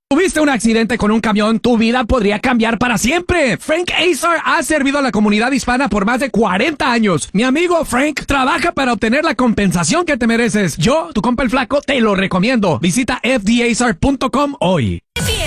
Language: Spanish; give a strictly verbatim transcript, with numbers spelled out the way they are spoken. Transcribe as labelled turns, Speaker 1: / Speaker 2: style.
Speaker 1: ¿Tuviste un accidente con un camión? Tu vida podría cambiar para siempre. Frank Azar ha servido a la comunidad hispana por más de cuarenta años. Mi amigo Frank trabaja para obtener la compensación que te mereces. Yo, tu compa el flaco, te lo recomiendo. Visita f d azar punto com hoy.